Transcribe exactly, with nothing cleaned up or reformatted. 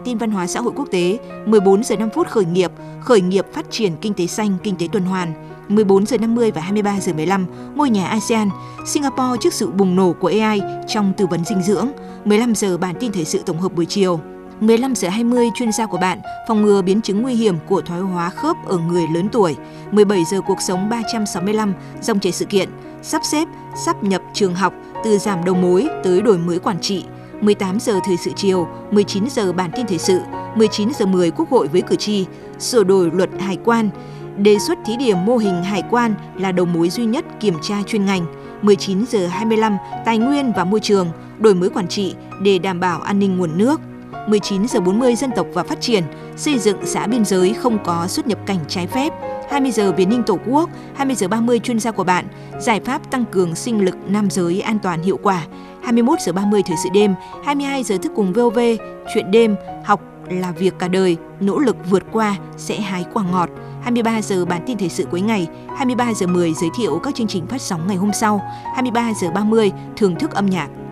tin văn hóa xã hội quốc tế. mười bốn giờ năm phút khởi nghiệp, khởi nghiệp phát triển kinh tế xanh, kinh tế tuần hoàn. mười bốn giờ năm mươi và hai mươi ba giờ mười lăm, ngôi nhà a sê an, Singapore trước sự bùng nổ của a i trong tư vấn dinh dưỡng. mười lăm giờ bản tin thời sự tổng hợp buổi chiều. mười lăm giờ hai mươi, chuyên gia của bạn, phòng ngừa biến chứng nguy hiểm của thoái hóa khớp ở người lớn tuổi. mười bảy giờ cuộc sống ba trăm sáu mươi lăm, dòng chảy sự kiện, sắp xếp, sáp nhập trường học từ giảm đầu mối tới đổi mới quản trị. mười tám giờ thời sự chiều, mười chín giờ bản tin thời sự, mười chín giờ mười Quốc hội với cử tri, sửa đổi luật hải quan, đề xuất thí điểm mô hình hải quan là đầu mối duy nhất kiểm tra chuyên ngành. mười chín giờ hai mươi lăm, tài nguyên và môi trường, đổi mới quản trị để đảm bảo an ninh nguồn nước. mười chín giờ bốn mươi, dân tộc và phát triển, xây dựng xã biên giới không có xuất nhập cảnh trái phép. hai mươi giờ Việt Ninh Tổ quốc, hai mươi giờ ba mươi, chuyên gia của bạn, giải pháp tăng cường sinh lực nam giới an toàn hiệu quả. hai mươi mốt giờ ba mươi, thời sự đêm, hai mươi hai giờ thức cùng vê o vê, chuyện đêm, học là việc cả đời, nỗ lực vượt qua sẽ hái quả ngọt. hai mươi ba giờ bản tin thời sự cuối ngày, hai mươi ba giờ mười giới thiệu các chương trình phát sóng ngày hôm sau, hai mươi ba giờ ba mươi thưởng thức âm nhạc.